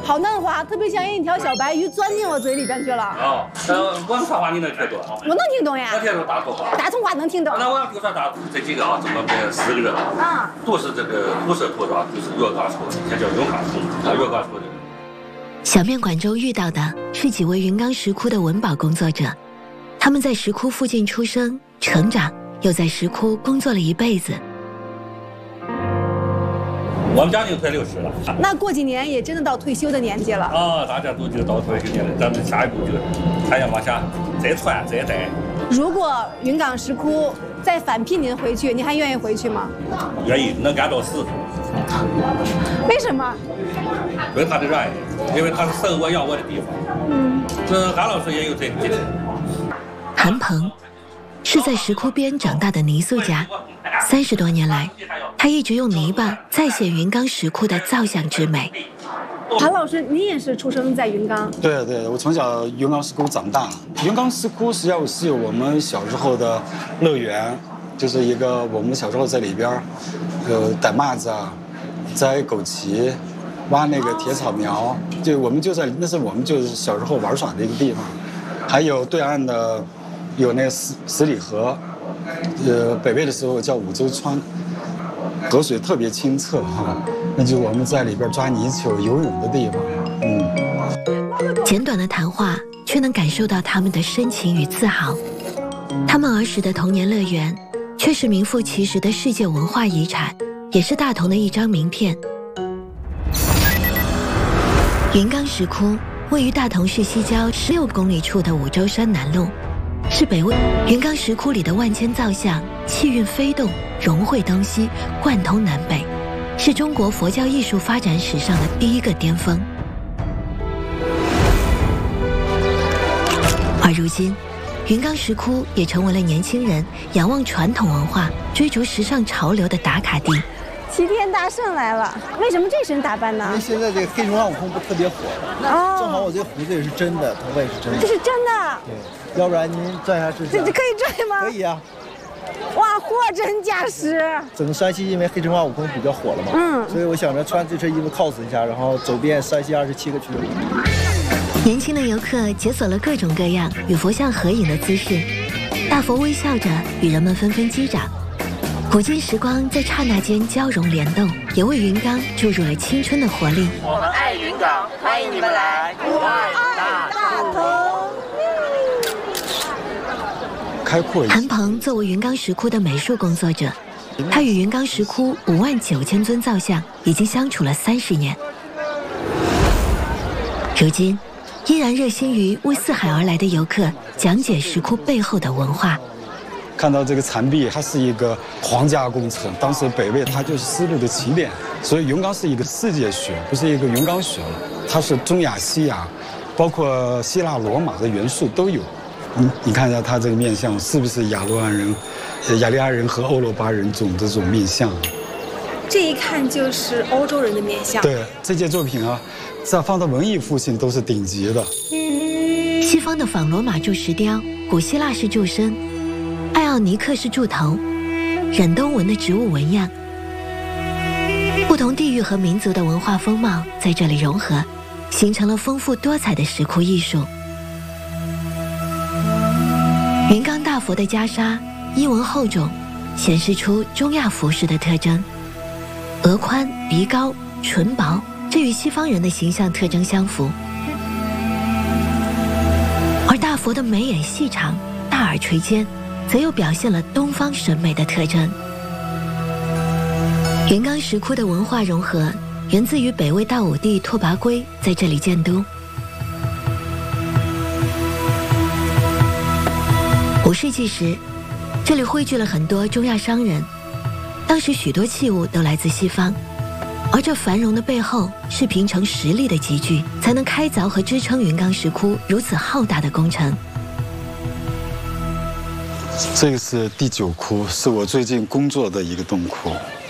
好嫩滑，特别像一条小白鱼钻进我嘴里边去了。 哦，我们说话你能听懂？ 我能听懂呀。 我听懂大同话。 大同话能听懂。 那我要比如说这几个啊，这么4个人啊，都是这个土石土的，就是岳岗出的，也叫永岗出啊，岳岗出的。 小面馆中遇到的是几位云冈石窟的文保工作者，他们在石窟附近出生、成长，又在石窟工作了一辈子。 我们将近快60了， 那过几年也真的到退休的年纪了啊！大家都就到退休年了，咱们下一步就还要往下再传再带。 如果云冈石窟再返聘您回去，您还愿意回去吗？ 愿意，能干到死。 为什么？ 对他的热爱，因为他是生我养我的地方。这韩老师也有这个经历。 韩鹏是在石窟边长大的泥塑家，30多年来，他一直用泥巴再现云冈石窟的造像之美。 韩老师，您也是出生在云冈？ 对对，我从小云冈石窟长大。云冈石窟实际上是我们小时候的乐园，就是一个我们小时候在里边，逮蚂蚱啊，摘枸杞，挖那个铁草苗，就我们就在那是我们就是小时候玩耍的一个地方。还有对岸的有那个十里河，北魏的时候叫五洲川，河水特别清澈哈，那就是我们在里边抓泥鳅、游泳的地方。 简短的谈话，却能感受到他们的深情与自豪。他们儿时的童年乐园，却是名副其实的世界文化遗产，也是大同的一张名片。云冈石窟位于大同市西郊16公里处的五洲山南麓，是北魏云冈石窟里的万千造像气韵飞动，融汇东西，贯通南北，是中国佛教艺术发展史上的第一个巅峰。而如今，云冈石窟也成为了年轻人仰望传统文化、追逐时尚潮流的打卡地。 齐天大圣来了，为什么这身打扮呢？ 因为现在这个黑熊孙悟空不特别火，正好我这胡子也是真的，头发也是真的。 这是真的。 对，要不然您转一下试试。 这可以转吗？ 可以啊。 哇，货真价实。 整个山西因为黑神话悟空比较火了嘛，所以我想着穿这身衣服 cos 一下，然后走遍山西27个区。 年轻的游客解锁了各种各样与佛像合影的姿势，大佛微笑着与人们纷纷击掌。古今时光在刹那间交融联动，也为云冈注入了青春的活力。 我们爱云冈，欢迎你们来！我爱大同。 开阔。 韩鹏作为云冈石窟的美术工作者，他与云冈石窟59000尊造像已经相处了30年，如今依然热心于为四海而来的游客讲解石窟背后的文化。 看到这个残壁，它是一个皇家工程，当时北魏它就是丝路的起点，所以云冈是一个世界学，不是一个云冈学了，它是中亚、西亚，包括希腊、罗马的元素都有。你看一下它这个面相是不是雅利安人和欧罗巴人种的这种面相？ 这一看就是欧洲人的面相。 对，这件作品啊，在放到文艺复兴都是顶级的。 西方的仿罗马铸石雕，古希腊式柱身，爱奥尼克式柱头，忍冬纹的植物纹样，不同地域和民族的文化风貌在这里融合，形成了丰富多彩的石窟艺术。云冈大佛的袈裟衣纹厚重，显示出中亚服饰的特征，额宽鼻高唇薄，这与西方人的形象特征相符。而大佛的眉眼细长，大耳垂肩，则又表现了东方审美的特征。云冈石窟的文化融合源自于北魏大武帝拓跋圭在这里建都。5世纪时，这里汇聚了很多中亚商人，当时许多器物都来自西方，而这繁荣的背后是平城实力的集聚，才能开凿和支撑云冈石窟如此浩大的工程。 这个是第9窟，是我最近工作的一个洞窟。